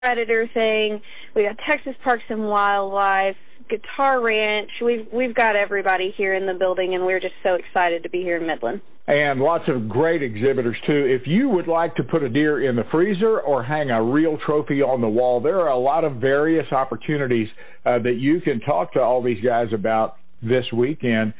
Predator thing. We got Texas Parks and Wildlife, Guitar Ranch. We've got everybody here in the building, and we're just so excited to be here in Midland. And lots of great exhibitors, too. If you would like to put a deer in the freezer or hang a real trophy on the wall, there are a lot of various opportunities that you can talk to all these guys about this weekend.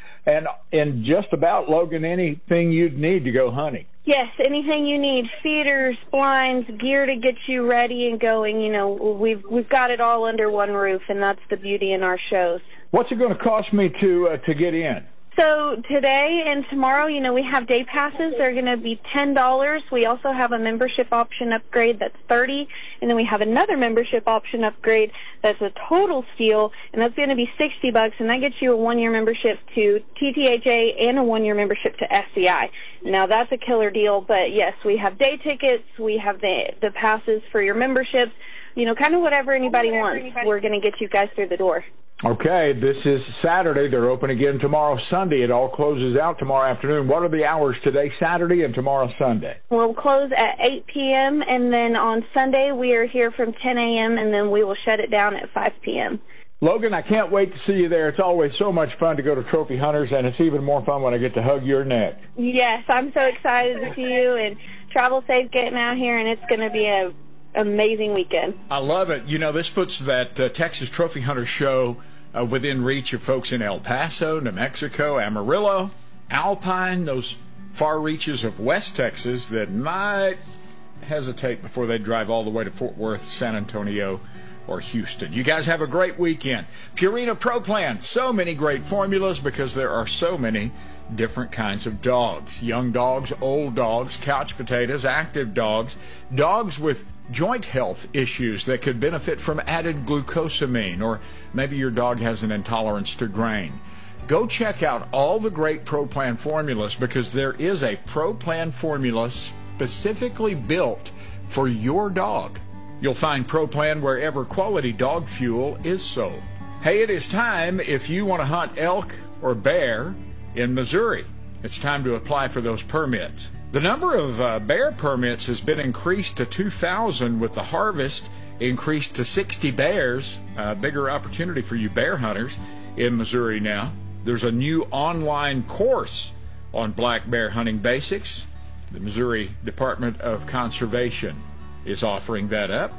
And just about, Logan, anything you'd need to go hunting. Yes, anything you need, feeders, blinds, gear to get you ready and going. You know, we've got it all under one roof, and that's the beauty in our shows. What's it going to cost me to get in? So today and tomorrow, you know, we have day passes. They're going to be $10. We also have a membership option upgrade that's $30, and then we have another membership option upgrade that's a total steal, and that's going to be $60, and that gets you a one-year membership to TTHA and a one-year membership to SCI. Now that's a killer deal, but yes, we have day tickets, we have the passes for your memberships, you know, kind of whatever anybody wants. We're going to get you guys through the door. Okay, this is Saturday. They're open again tomorrow, Sunday. It all closes out tomorrow afternoon. What are the hours today, Saturday, and tomorrow, Sunday? We'll close at 8 p.m., and then on Sunday we are here from 10 a.m., and then we will shut it down at 5 p.m. Logan, I can't wait to see you there. It's always so much fun to go to Trophy Hunters, and it's even more fun when I get to hug your neck. Yes, I'm so excited to see you, and travel safe getting out here, and it's going to be an amazing weekend. I love it. You know, this puts that Texas Trophy Hunter show within reach of folks in El Paso, New Mexico, Amarillo, Alpine, those far reaches of West Texas that might hesitate before they drive all the way to Fort Worth, San Antonio, or Houston. You guys have a great weekend. Purina Pro Plan, so many great formulas because there are so many different kinds of dogs. Young dogs, old dogs, couch potatoes, active dogs, dogs with joint health issues that could benefit from added glucosamine, or maybe your dog has an intolerance to grain. Go check out all the great Pro Plan formulas because there is a Pro Plan formula specifically built for your dog. You'll find Pro Plan wherever quality dog fuel is sold. Hey, it is time if you want to hunt elk or bear in Missouri. It's time to apply for those permits. The number of bear permits has been increased to 2,000 with the harvest increased to 60 bears. Bigger opportunity for you bear hunters in Missouri now. There's a new online course on black bear hunting basics. The Missouri Department of Conservation is offering that up.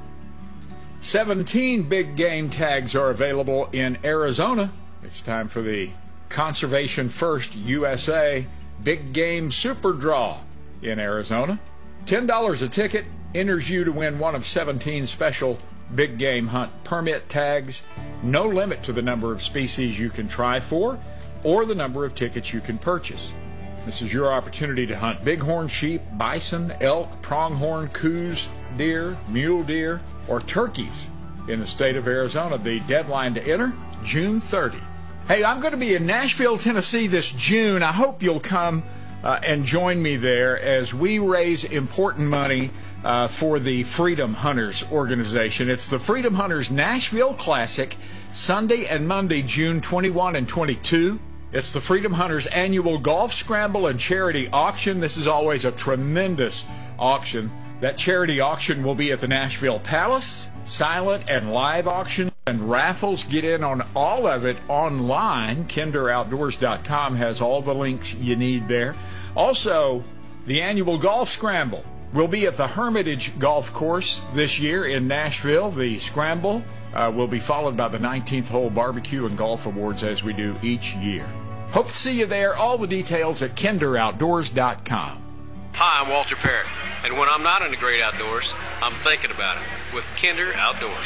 17 big game tags are available in Arizona. It's time for the Conservation First USA Big Game Super Draw in Arizona. $10 a ticket enters you to win one of 17 special big game hunt permit tags. No limit to the number of species you can try for or the number of tickets you can purchase. This is your opportunity to hunt bighorn sheep, bison, elk, pronghorn, coos, deer, mule deer, or turkeys in the state of Arizona. The deadline to enter, June 30. Hey, I'm going to be in Nashville, Tennessee this June. I hope you'll come and join me there as we raise important money for the Freedom Hunters organization. It's the Freedom Hunters Nashville Classic, Sunday and Monday, June 21 and 22. It's the Freedom Hunters annual golf scramble and charity auction. This is always a tremendous auction. That charity auction will be at the Nashville Palace. Silent and live auction and raffles. Get in on all of it online. KinderOutdoors.com has all the links you need there. Also, the annual golf scramble will be at the Hermitage Golf Course this year in Nashville. The scramble will be followed by the 19th Hole Barbecue and Golf Awards as we do each year. Hope to see you there. All the details at KinderOutdoors.com. Hi, I'm Walter Parrott, and when I'm not in the great outdoors, I'm thinking about it with Kinder Outdoors.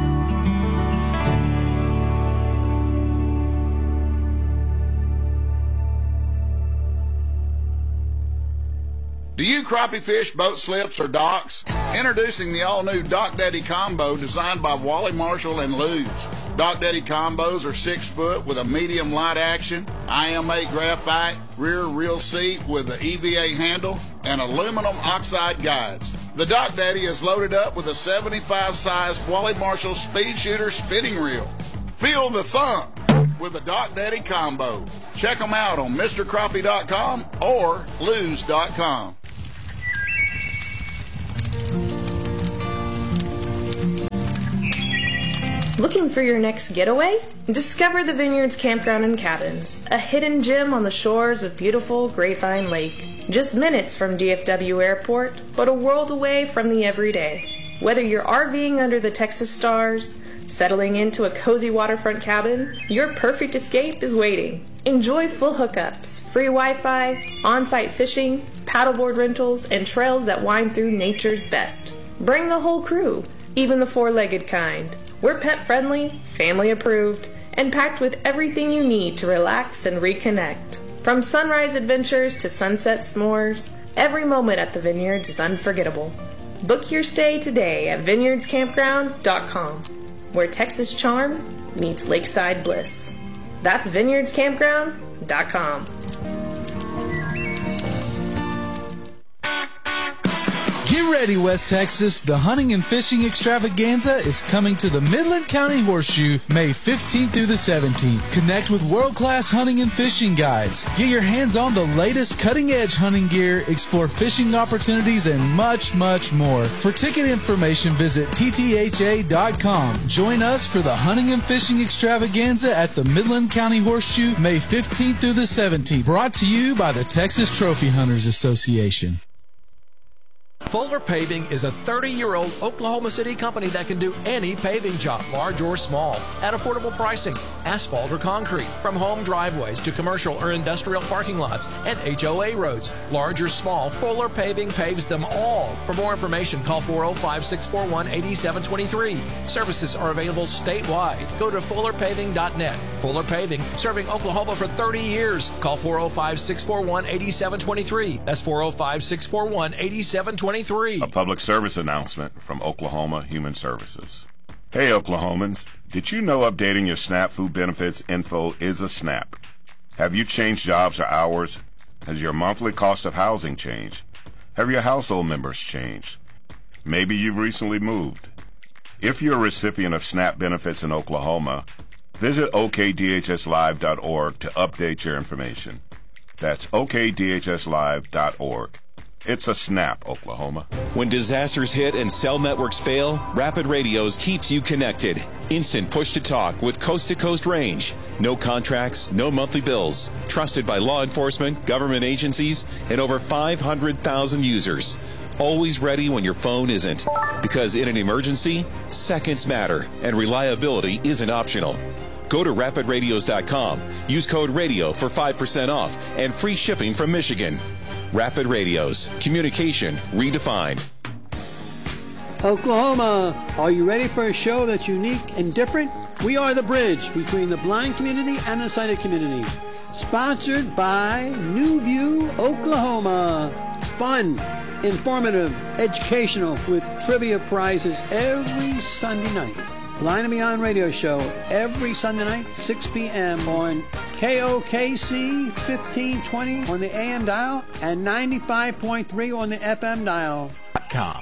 Do you crappie fish boat slips or docks? Introducing the all-new Dock Daddy Combo designed by Wally Marshall and Luz. Dock Daddy Combos are 6 foot with a medium light action, IM8 graphite, rear reel seat with an EVA handle, and aluminum oxide guides. The Dock Daddy is loaded up with a 75 size Wally Marshall Speed Shooter spinning reel. Feel the thump with the Dock Daddy Combo. Check them out on MrCrappie.com or Luz.com. Looking for your next getaway? Discover the Vineyards Campground and Cabins, a hidden gem on the shores of beautiful Grapevine Lake. Just minutes from DFW Airport, but a world away from the everyday. Whether you're RVing under the Texas stars, settling into a cozy waterfront cabin, your perfect escape is waiting. Enjoy full hookups, free Wi-Fi, on-site fishing, paddleboard rentals, and trails that wind through nature's best. Bring the whole crew, even the four-legged kind. We're pet-friendly, family-approved, and packed with everything you need to relax and reconnect. From sunrise adventures to sunset s'mores, every moment at the Vineyards is unforgettable. Book your stay today at vineyardscampground.com, where Texas charm meets lakeside bliss. That's vineyardscampground.com. Get ready, West Texas. The Hunting and Fishing Extravaganza is coming to the Midland County Horseshoe May 15th through the 17th. Connect with world-class hunting and fishing guides. Get your hands on the latest cutting-edge hunting gear, explore fishing opportunities, and much, much more. For ticket information, visit ttha.com. Join us for the Hunting and Fishing Extravaganza at the Midland County Horseshoe May 15th through the 17th. Brought to you by the Texas Trophy Hunters Association. Fuller Paving is a 30-year-old Oklahoma City company that can do any paving job, large or small, at affordable pricing, asphalt or concrete, from home driveways to commercial or industrial parking lots and HOA roads. Large or small, Fuller Paving paves them all. For more information, call 405-641-8723. Services are available statewide. Go to fullerpaving.net. Fuller Paving, serving Oklahoma for 30 years. Call 405-641-8723. That's 405-641-8723. A public service announcement from Oklahoma Human Services. Hey Oklahomans, did you know updating your SNAP food benefits info is a snap? Have you changed jobs or hours? Has your monthly cost of housing changed? Have your household members changed? Maybe you've recently moved. If you're a recipient of SNAP benefits in Oklahoma, visit okdhslive.org to update your information. That's okdhslive.org. It's a snap, Oklahoma. When disasters hit and cell networks fail, Rapid Radios keeps you connected. Instant push-to-talk with coast-to-coast range. No contracts, no monthly bills. Trusted by law enforcement, government agencies, and over 500,000 users. Always ready when your phone isn't. Because in an emergency, seconds matter, and reliability isn't optional. Go to rapidradios.com. Use code RADIO for 5% off and free shipping from Michigan. Rapid Radios. Communication redefined. Oklahoma, are you ready for a show that's unique and different? We are the bridge between the blind community and the sighted community. Sponsored by New View, Oklahoma. Fun, informative, educational, with trivia prizes every Sunday night. Blind and Beyond radio show every Sunday night, 6 p.m. on KOKC 1520 on the AM dial and 95.3 on the FM dial. .com.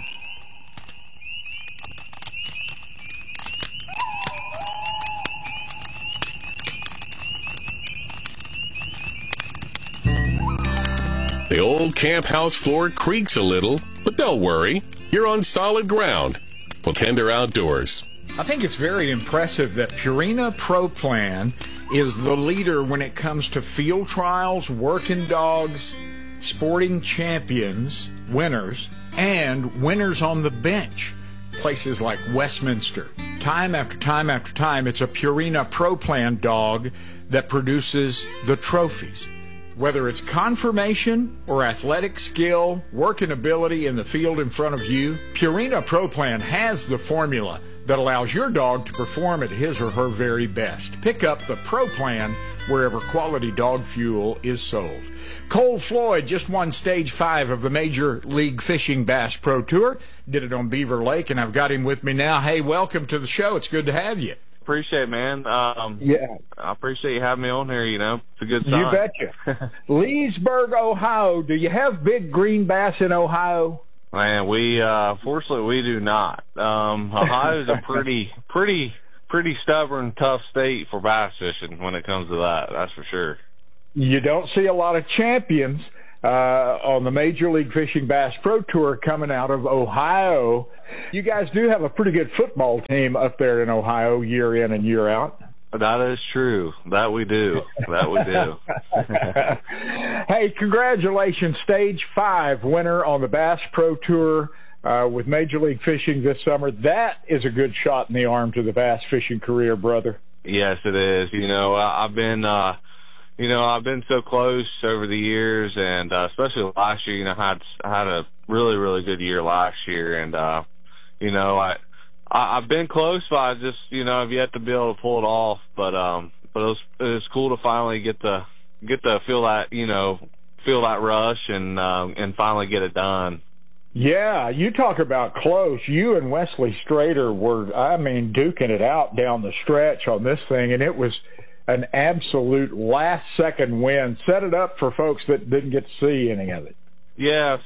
The old camp house floor creaks a little, but don't worry. You're on solid ground. Wakender Outdoors. I think it's very impressive that Purina Pro Plan is the leader when it comes to field trials, working dogs, sporting champions, winners, and winners on the bench. Places like Westminster. Time after time after time, it's a Purina Pro Plan dog that produces the trophies. Whether it's conformation or athletic skill, working ability in the field in front of you, Purina Pro Plan has the formula that allows your dog to perform at his or her very best. Pick up the Pro Plan wherever quality dog fuel is sold. Cole Floyd just won Stage 5 of the Major League Fishing Bass Pro Tour. Did it on Beaver Lake, and I've got him with me now. Hey, welcome to the show. It's good to have you. Appreciate it, man. Yeah. I appreciate you having me on here, you know. It's a good sign. You betcha. Leesburg, Ohio. Do you have big green bass in Ohio? Man, we fortunately we do not. Ohio is a pretty stubborn, tough state for bass fishing when it comes to that. That's for sure. You don't see a lot of champions. on the Major League Fishing Bass Pro Tour coming out of Ohio. You guys do have a pretty good football team up there in Ohio year in and year out. That is true. That we do. That we do. Hey, congratulations, Stage 5 winner on the Bass Pro Tour with Major League Fishing this summer. That is a good shot in the arm to the bass fishing career, brother. Yes, it is. I've been so close over the years, and especially last year. I had a really, really good year last year, and I've been close, but I just I've yet to be able to pull it off. But it was cool to finally get to feel that rush and finally get it done. Yeah, you talk about close. You and Wesley Strader were, duking it out down the stretch on this thing, and it was an absolute last-second win. Set it up for folks that didn't get to see any of it. Yeah,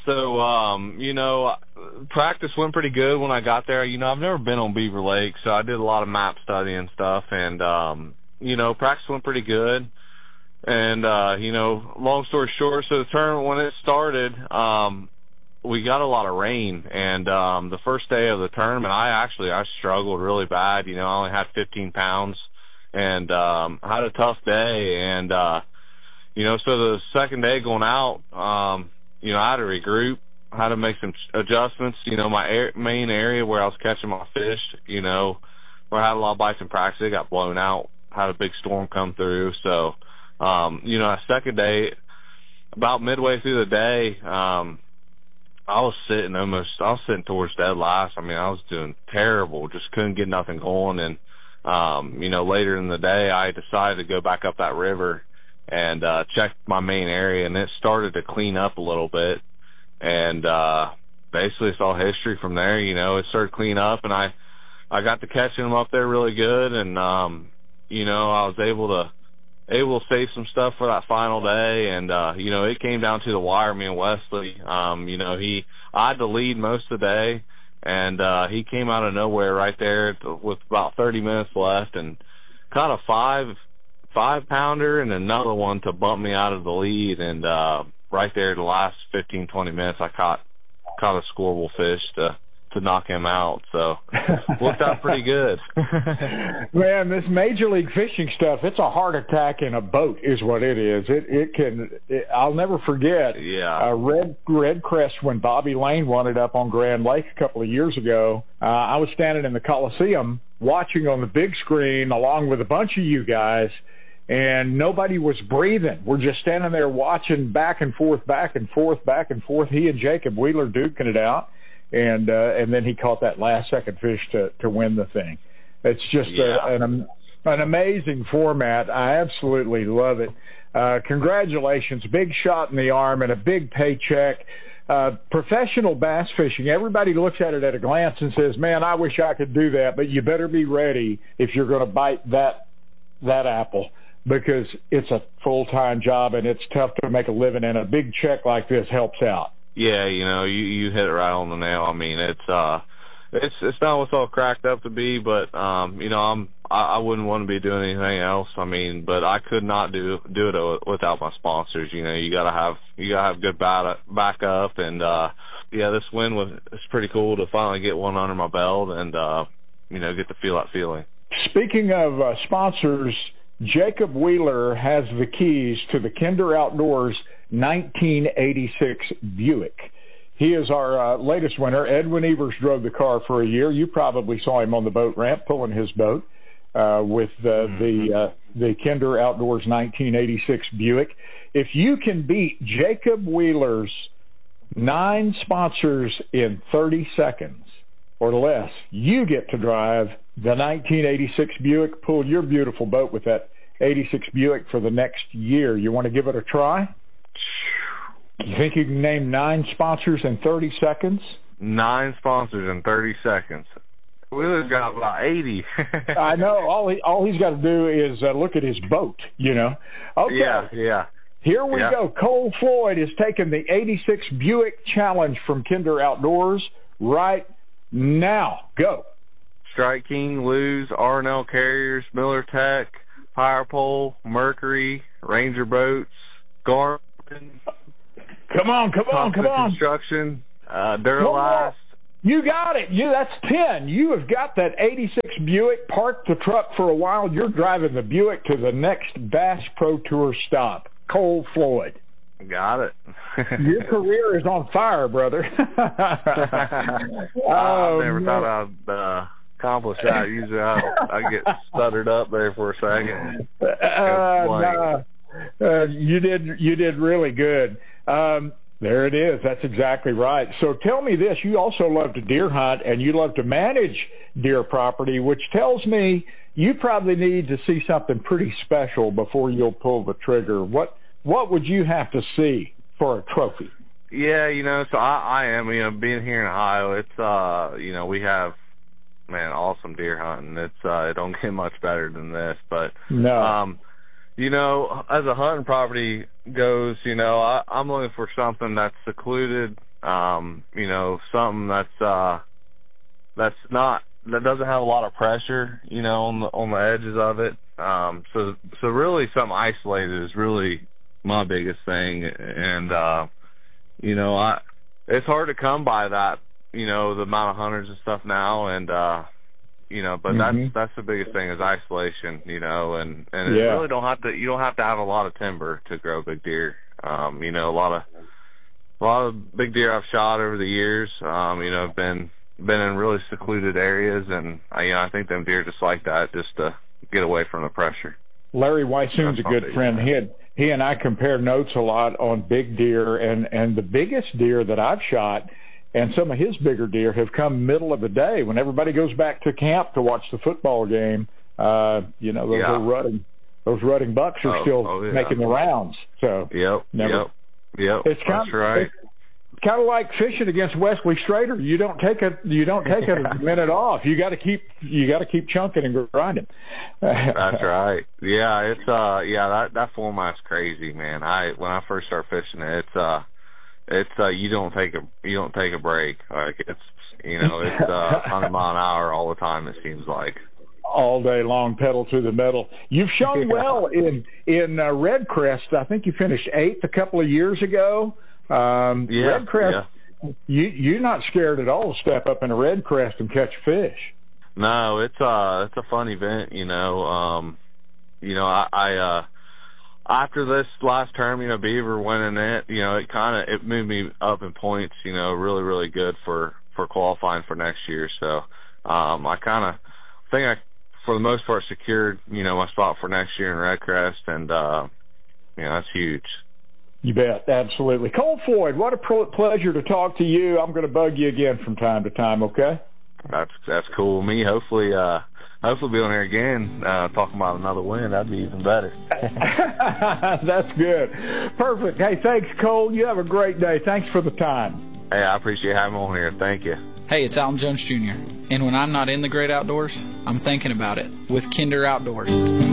so, practice went pretty good when I got there. I've never been on Beaver Lake, so I did a lot of map study and stuff, and, practice went pretty good. And, long story short, so the tournament, when it started, we got a lot of rain, and the first day of the tournament, I struggled really bad. I only had 15 pounds, and had a tough day. And so the second day going out, I had to regroup, had to make some adjustments. My main area where I was catching my fish, where I had a lot of bites in practice, it got blown out. Had a big storm come through, so that second day, about midway through the day, I was sitting towards dead last. I was doing terrible, just couldn't get nothing going. And, later in the day, I decided to go back up that river and check my main area, and it started to clean up a little bit. And basically it's all history from there. It started cleaning up, and I got to catching them up there really good. And, I was able to save some stuff for that final day, and it came down to the wire. Me and Wesley, I had to lead most of the day, and he came out of nowhere right there with about 30 minutes left and caught a five pounder and another one to bump me out of the lead. And right there, the last 15-20 minutes, I caught a scoreable fish to knock him out. So worked out pretty good. Man, this Major League Fishing stuff, it's a heart attack in a boat is what it is. I'll never forget Red Crest when Bobby Lane won it up on Grand Lake a couple of years ago. I was standing in the Coliseum watching on the big screen along with a bunch of you guys, and nobody was breathing. We're just standing there watching back and forth. He and Jacob Wheeler duking it out. And then he caught that last-second fish to win the thing. It's just an amazing format. I absolutely love it. Congratulations. Big shot in the arm and a big paycheck. Professional bass fishing, everybody looks at it at a glance and says, man, I wish I could do that, but you better be ready if you're going to bite that apple, because it's a full-time job and it's tough to make a living, and a big check like this helps out. Yeah, you hit it right on the nail. It's not what's all cracked up to be, but I wouldn't want to be doing anything else. But I could not do it without my sponsors. You gotta have good backup, and this win it's pretty cool to finally get one under my belt and get to feel that feeling. Speaking of sponsors, Jacob Wheeler has the keys to the Kinder Outdoors 1986 Buick. He is our latest winner. Edwin Evers drove the car for a year. You probably saw him on the boat ramp pulling his boat with the Kinder Outdoors 1986 Buick. If you can beat Jacob Wheeler's 9 sponsors in 30 seconds or less, you get to drive the 1986 Buick. Pull your beautiful boat with that 86 Buick for the next year. You want to give it a try? You think you can name 9 sponsors in 30 seconds? 9 sponsors in 30 seconds. Wheeler's got about 80. I know. All he's got to do is look at his boat, Okay. Yeah. Here we go. Cole Floyd has taken the 86 Buick Challenge from Kinder Outdoors right now. Go. Strike King, Lew's, R&L Carriers, Miller Tech, Power Pole, Mercury, Ranger Boats, Garmin, Come on. Construction, Duralast. You got it. That's 10. You have got that 86 Buick. Park the truck for a while. You're driving the Buick to the next Bass Pro Tour stop. Cole Floyd. Got it. Your career is on fire, brother. I never thought I'd accomplish that. Usually I get stuttered up there for a second. You did really good. There it is. That's exactly right. So tell me this. You also love to deer hunt, and you love to manage deer property, which tells me you probably need to see something pretty special before you'll pull the trigger. What would you have to see for a trophy? Yeah, so I am, being here in Ohio, it's, we have, awesome deer hunting. It's, it don't get much better than this, but, no. As a hunting property goes, I'm looking for something that's secluded, something that doesn't have a lot of pressure, on the edges of it. So really something isolated is really my biggest thing. And, it's hard to come by that, the amount of hunters and stuff now. And, but that's the biggest thing is isolation, and you really don't have to have a lot of timber to grow big deer. A lot of big deer I've shot over the years, have been in really secluded areas, and I think them deer just like that, just to get away from the pressure. Larry Weishuhn's a good friend. He and I compare notes a lot on big deer, and the biggest deer that I've shot and some of his bigger deer have come middle of the day when everybody goes back to camp to watch the football game. Those rutting bucks are still making the rounds. So Yep. It's kind of like fishing against Wesley Strader. You don't take a minute off. You got to keep chunking and grinding. That's right. Yeah, it's that format's crazy, man. When I first started fishing it, it's you don't take a break. Like it's 100 mile an hour all the time. It seems like all day long, pedal to the metal. You've shown well in Red Crest. I think you finished 8th a couple of years ago. Red Crest. Yeah. You're not scared at all to step up in a Red Crest and catch fish. No, it's a fun event. I after this last term, Beaver winning it, it moved me up in points, really, really good for qualifying for next year. So, I think I, for the most part, secured, my spot for next year in Red Crest, and, that's huge. You bet. Absolutely. Cole Floyd, what a pleasure to talk to you. I'm going to bug you again from time to time. Okay. That's cool with me. Hopefully be on here again, talking about another win. That'd be even better. That's good. Perfect. Hey, thanks, Cole. You have a great day. Thanks for the time. Hey, I appreciate having me on here. Thank you. Hey, it's Alan Jones Jr. And when I'm not in the great outdoors, I'm thinking about it with Kinder Outdoors.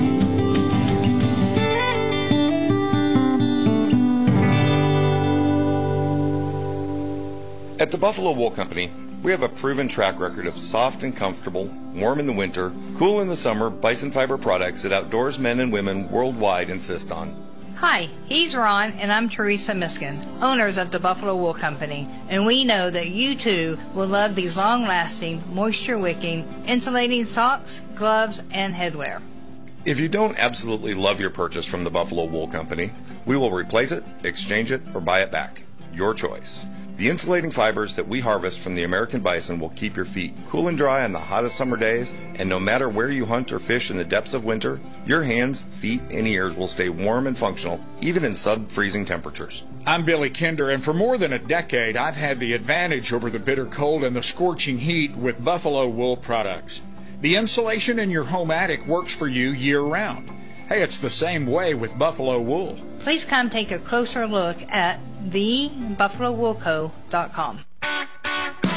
At the Buffalo Wool Company, we have a proven track record of soft and comfortable, warm in the winter, cool in the summer bison fiber products that outdoors men and women worldwide insist on. Hi, he's Ron, and I'm Teresa Miskin, owners of the Buffalo Wool Company, and we know that you too will love these long-lasting, moisture-wicking, insulating socks, gloves, and headwear. If you don't absolutely love your purchase from the Buffalo Wool Company, we will replace it, exchange it, or buy it back. Your choice. The insulating fibers that we harvest from the American bison will keep your feet cool and dry on the hottest summer days, and no matter where you hunt or fish in the depths of winter, your hands, feet, and ears will stay warm and functional, even in sub-freezing temperatures. I'm Billy Kinder, and for more than a decade, I've had the advantage over the bitter cold and the scorching heat with Buffalo Wool products. The insulation in your home attic works for you year-round. Hey, it's the same way with Buffalo Wool. Please come take a closer look at thebuffalowoolco.com.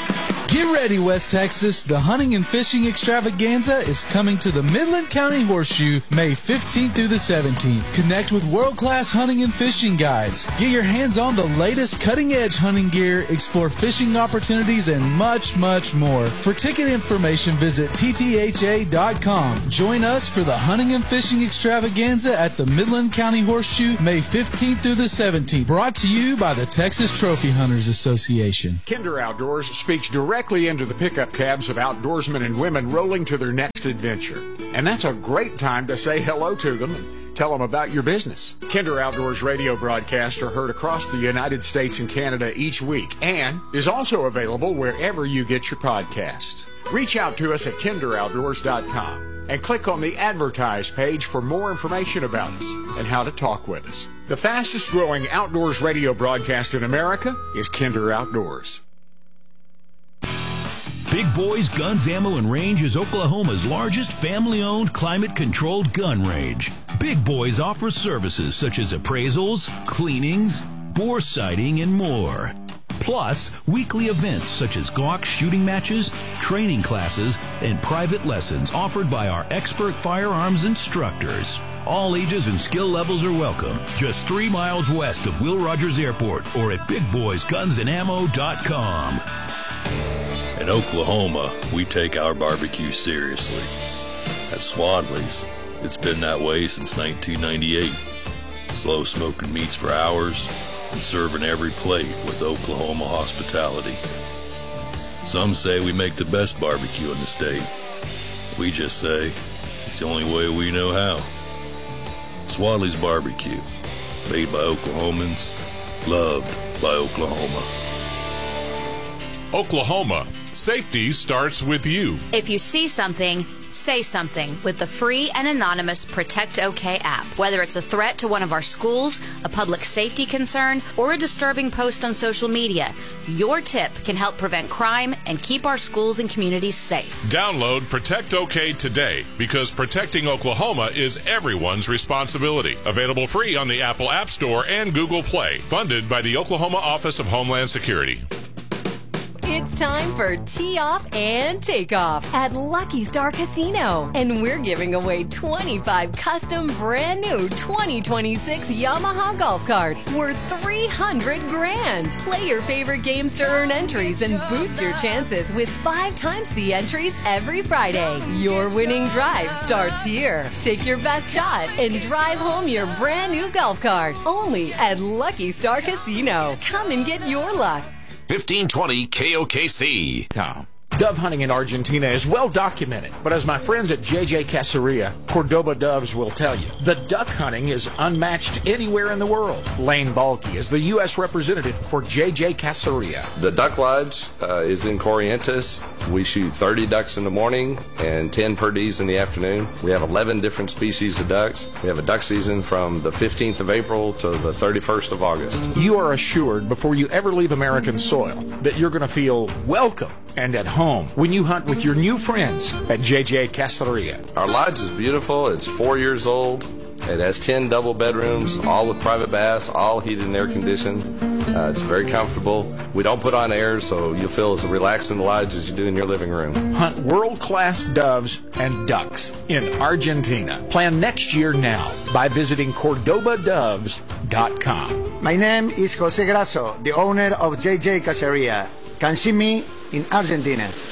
Get ready, West Texas. The Hunting and Fishing Extravaganza is coming to the Midland County Horseshoe May 15th through the 17th. Connect with world-class hunting and fishing guides. Get your hands on the latest cutting-edge hunting gear, explore fishing opportunities, and much, much more. For ticket information, visit ttha.com. Join us for the Hunting and Fishing Extravaganza at the Midland County Horseshoe May 15th through the 17th. Brought to you by the Texas Trophy Hunters Association. Kinder Outdoors speaks directly into the pickup cabs of outdoorsmen and women rolling to their next adventure. And that's a great time to say hello to them and tell them about your business. Kinder Outdoors radio broadcasts are heard across the United States and Canada each week and is also available wherever you get your podcasts. Reach out to us at kinderoutdoors.com and click on the Advertise page for more information about us and how to talk with us. The fastest growing outdoors radio broadcast in America is Kinder Outdoors. Big Boys Guns, Ammo, and Range is Oklahoma's largest family-owned, climate-controlled gun range. Big Boys offers services such as appraisals, cleanings, bore sighting, and more. Plus, weekly events such as Glock shooting matches, training classes, and private lessons offered by our expert firearms instructors. All ages and skill levels are welcome. Just 3 miles west of Will Rogers Airport or at BigBoysGunsAndAmmo.com. In Oklahoma, we take our barbecue seriously. At Swadley's, it's been that way since 1998. Slow smoking meats for hours and serving every plate with Oklahoma hospitality. Some say we make the best barbecue in the state. We just say it's the only way we know how. Swadley's Barbecue, made by Oklahomans, loved by Oklahoma. Oklahoma, safety starts with you. If you see something, say something with the free and anonymous Protect OK app. Whether it's a threat to one of our schools, a public safety concern, or a disturbing post on social media, your tip can help prevent crime and keep our schools and communities safe. Download Protect OK today because protecting Oklahoma is everyone's responsibility. Available free on the Apple App Store and Google Play. Funded by the Oklahoma Office of Homeland Security. It's time for Tee Off and Takeoff at Lucky Star Casino. And we're giving away 25 custom brand new 2026 Yamaha golf carts worth $300,000. Play your favorite games to earn entries and boost your chances with 5 times the entries every Friday. Your winning drive starts here. Take your best shot and drive home your brand new golf cart. Only at Lucky Star Casino. Come and get your luck. 1520 KOKC. Dove hunting in Argentina is well documented, but as my friends at JJ Caceria, Cordoba Doves will tell you, the duck hunting is unmatched anywhere in the world. Lane Balke is the U.S. representative for JJ Caceria. The Duck Lodge is in Corrientes. We shoot 30 ducks in the morning and 10 perdees in the afternoon. We have 11 different species of ducks. We have a duck season from the 15th of April to the 31st of August. You are assured before you ever leave American soil that you're going to feel welcome and at home when you hunt with your new friends at JJ Caceria. Our lodge is beautiful. It's 4 years old. It has 10 double bedrooms, all with private baths, all heated and air conditioned. It's very comfortable. We don't put on air, so you'll feel as relaxed in the lodge as you do in your living room. Hunt world-class doves and ducks in Argentina. Plan next year now by visiting CordobaDoves.com. My name is Jose Grasso, the owner of JJ Caceria. Can see me in Argentina.